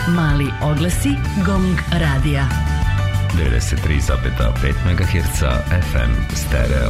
Mali oglasi Gong radija. 93,5 MHz FM stereo.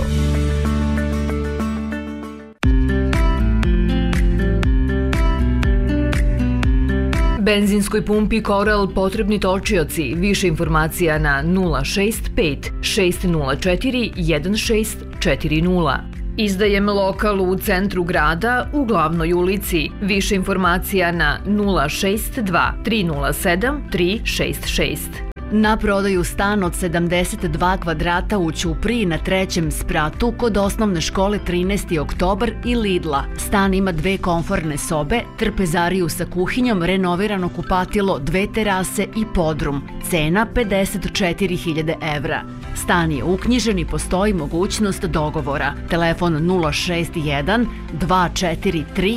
Benzinskoj pumpi Koral potrebni točioci. Više informacija na 065 604 1640. Izdajem lokal u centru grada u glavnoj ulici. Više informacija na 062 307 366. Na prodaju stan od 72 kvadrata u Ćupriji na 3. spratu kod osnovne škole 13. oktobar i Lidla. Stan ima 2 komforne sobe, trpezariju sa kuhinjom, renovirano kupatilo, 2 terase i podrum. Cena 54.000 evra. Stan je uknjižen i postoji mogućnost dogovora. Telefon 061 243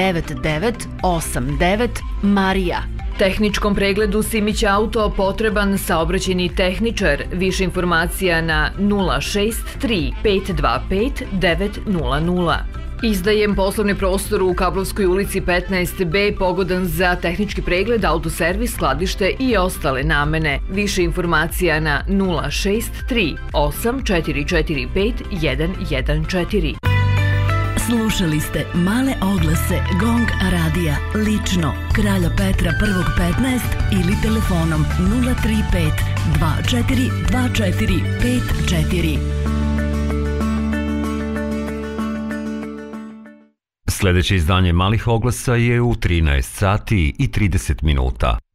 9989 Marija. Tehničkom pregledu Simić Auto potreban saobraćajni tehničar. Više informacija na 063 525 900. Izdajem poslovni prostor u Kablovskoj ulici 15B pogodan za tehnički pregled, autoservis, skladište i ostale namene. Više informacija na 063 8445 114. Slušali ste male oglase Gong radija, lično Kralja Petra I 15 ili telefonom 035 24 24 54. Sljedeće izdanje malih oglasa je u 13 sati i 30 minuta.